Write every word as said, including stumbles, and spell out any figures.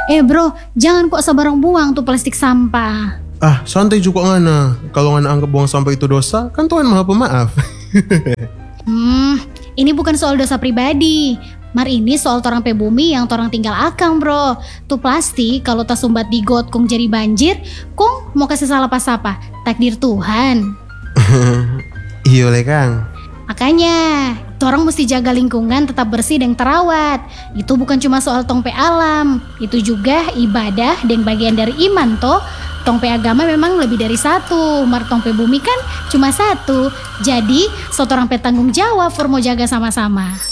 Eh bro, jangan kok sabarang buang tuh plastik sampah. Ah, santai juga ngana. Kalau ngana anggap buang sampah itu dosa, kan Tuhan maha pemaaf. Hmm, ini bukan soal dosa pribadi. Mar ini soal torang pe bumi yang torang tinggal akang bro. Tuh plastik kalau tak sumbat di got kong jadi banjir, kong mau kasih salah pas apa? Takdir Tuhan. Iya le Kang. Makanya, torang mesti jaga lingkungan tetap bersih dan terawat. Itu bukan cuma soal tong pe alam, itu juga ibadah dan bagian dari iman toh. Tong pe agama memang lebih dari satu, mar tong pe bumi kan cuma satu. Jadi, so torang pe tanggung jawab for mau jaga sama-sama.